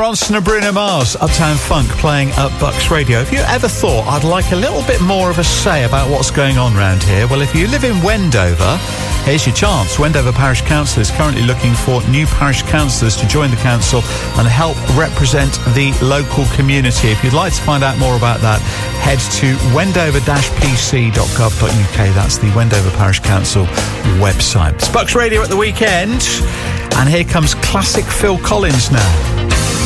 Ronson and Bruno Mars, Uptown Funk, playing at Bucks Radio. Have you ever thought I'd like a little bit more of a say about what's going on around here? Well, if you live in Wendover, here's your chance. Wendover Parish Council is currently looking for new parish councillors to join the council and help represent the local community. If you'd like to find out more about that, head to wendover-pc.gov.uk. That's the Wendover Parish Council website. It's Bucks Radio at the weekend, and here comes classic Phil Collins now.